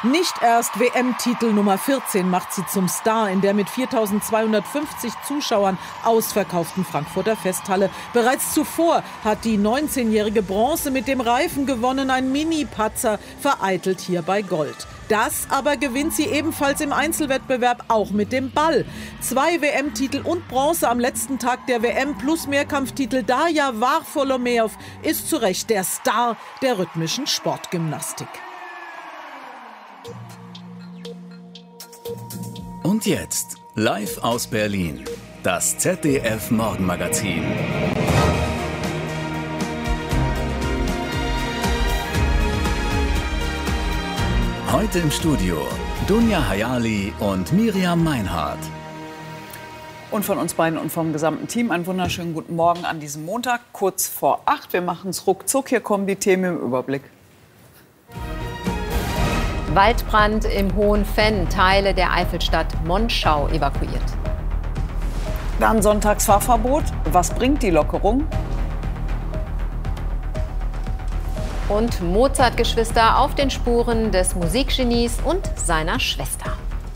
Nicht erst WM-Titel Nummer 14 macht sie zum Star in der mit 4.250 Zuschauern ausverkauften Frankfurter Festhalle. Bereits zuvor hat die 19-jährige Bronze mit dem Reifen gewonnen. Ein Mini-Patzer vereitelt hierbei Gold. Das aber gewinnt sie ebenfalls im Einzelwettbewerb auch mit dem Ball. 2 WM-Titel und Bronze am letzten Tag der WM plus Mehrkampftitel. Darja Varfolomeev ist zu Recht der Star der rhythmischen Sportgymnastik. Und jetzt, live aus Berlin, das ZDF-Morgenmagazin. Heute im Studio Dunja Hayali und Miriam Meinhardt. Und von uns beiden und vom gesamten Team einen wunderschönen guten Morgen an diesem Montag, kurz vor 8. Wir machen es ruckzuck, hier kommen die Themen im Überblick. Waldbrand im Hohenfenn, Teile der Eifelstadt Monschau evakuiert. Dann Sonntagsfahrverbot. Was bringt die Lockerung? Und Mozart-Geschwister auf den Spuren des Musikgenies und seiner Schwester.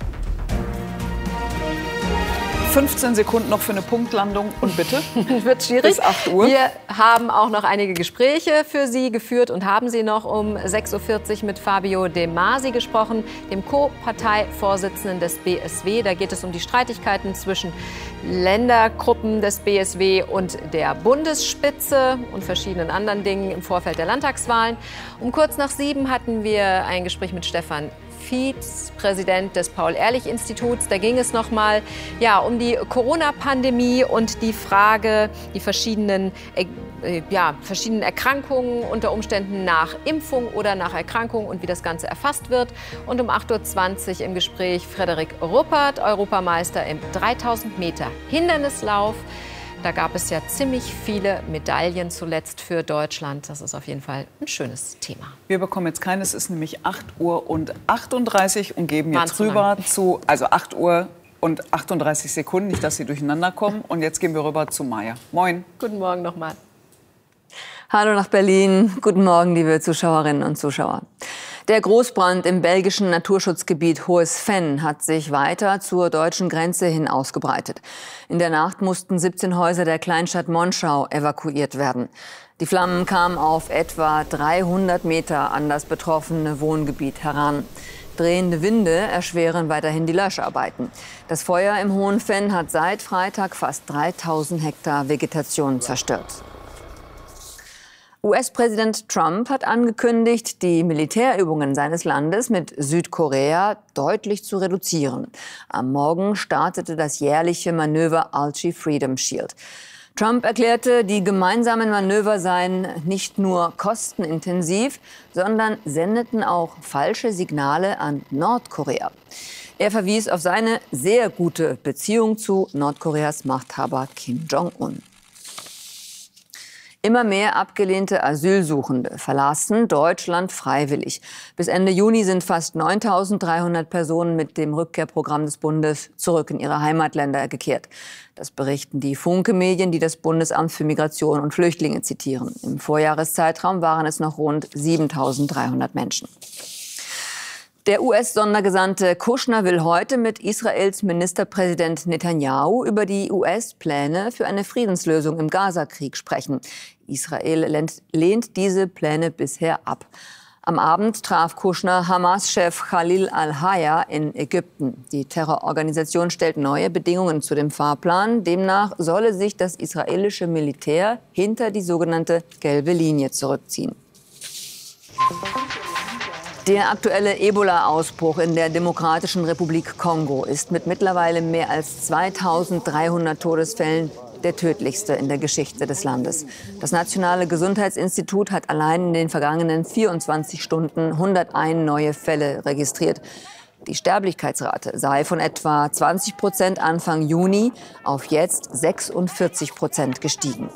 15 Sekunden noch für eine Punktlandung und bitte. Wird schwierig. Bis 8 Uhr. Wir haben auch noch einige Gespräche für Sie geführt und haben sie noch um 6.40 Uhr mit Fabio De Masi gesprochen, dem Co-Parteivorsitzenden des BSW. Da geht es um die Streitigkeiten zwischen Ländergruppen des BSW und der Bundesspitze und verschiedenen anderen Dingen im Vorfeld der Landtagswahlen. Um kurz nach 7 hatten wir ein Gespräch mit Stefan Fietz, Präsident des Paul-Ehrlich-Instituts. Da ging es noch mal um die Corona-Pandemie und die Frage, die verschiedenen Erkrankungen unter Umständen nach Impfung oder nach Erkrankung und wie das Ganze erfasst wird. Und um 8.20 Uhr im Gespräch Frederik Ruppert, Europameister im 3000 Meter Hindernislauf. Da gab es ja ziemlich viele Medaillen zuletzt für Deutschland. Das ist auf jeden Fall ein schönes Thema. Wir bekommen jetzt keines, es ist nämlich 8:38 Uhr und geben jetzt rüber zu, also 8:38 nicht, dass Sie durcheinander kommen. Und jetzt gehen wir rüber zu Maja. Moin. Guten Morgen nochmal. Hallo nach Berlin. Guten Morgen, liebe Zuschauerinnen und Zuschauer. Der Großbrand im belgischen Naturschutzgebiet Hohes-Venn hat sich weiter zur deutschen Grenze hin ausgebreitet. In der Nacht mussten 17 Häuser der Kleinstadt Monschau evakuiert werden. Die Flammen kamen auf etwa 300 Meter an das betroffene Wohngebiet heran. Drehende Winde erschweren weiterhin die Löscharbeiten. Das Feuer im Hohen-Venn hat seit Freitag fast 3000 Hektar Vegetation zerstört. US-Präsident Trump hat angekündigt, die Militärübungen seines Landes mit Südkorea deutlich zu reduzieren. Am Morgen startete das jährliche Manöver Alchi Freedom Shield. Trump erklärte, die gemeinsamen Manöver seien nicht nur kostenintensiv, sondern sendeten auch falsche Signale an Nordkorea. Er verwies auf seine sehr gute Beziehung zu Nordkoreas Machthaber Kim Jong-un. Immer mehr abgelehnte Asylsuchende verlassen Deutschland freiwillig. Bis Ende Juni sind fast 9.300 Personen mit dem Rückkehrprogramm des Bundes zurück in ihre Heimatländer gekehrt. Das berichten die Funke-Medien, die das Bundesamt für Migration und Flüchtlinge zitieren. Im Vorjahreszeitraum waren es noch rund 7.300 Menschen. Der US-Sondergesandte Kushner will heute mit Israels Ministerpräsident Netanyahu über die US-Pläne für eine Friedenslösung im Gazakrieg sprechen. Israel lehnt diese Pläne bisher ab. Am Abend traf Kushner Hamas-Chef Khalil al-Haya in Ägypten. Die Terrororganisation stellt neue Bedingungen zu dem Fahrplan. Demnach solle sich das israelische Militär hinter die sogenannte gelbe Linie zurückziehen. Der aktuelle Ebola-Ausbruch in der Demokratischen Republik Kongo ist mit mittlerweile mehr als 2.300 Todesfällen der tödlichste in der Geschichte des Landes. Das Nationale Gesundheitsinstitut hat allein in den vergangenen 24 Stunden 101 neue Fälle registriert. Die Sterblichkeitsrate sei von etwa 20% Anfang Juni auf jetzt 46% gestiegen.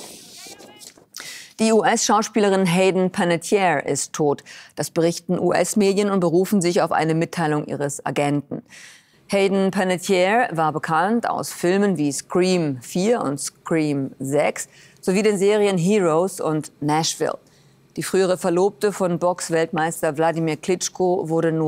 Die US-Schauspielerin Hayden Panettiere ist tot. Das berichten US-Medien und berufen sich auf eine Mitteilung ihres Agenten. Hayden Panettiere war bekannt aus Filmen wie Scream 4 und Scream 6 sowie den Serien Heroes und Nashville. Die frühere Verlobte von Box-Weltmeister Wladimir Klitschko wurde nun